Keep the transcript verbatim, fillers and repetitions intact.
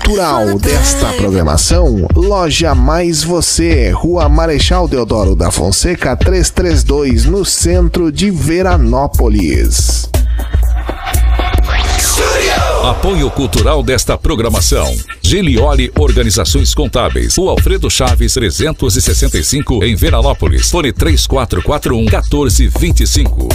cultural desta programação, Loja Mais Você, Rua Marechal Deodoro da Fonseca, trezentos e trinta e dois, no centro de Veranópolis. Apoio cultural desta programação: Gilioli Organizações Contábeis, Rua Alfredo Chaves trezentos e sessenta e cinco, em Veranópolis. Fone três quatro quatro um, um quatro dois cinco.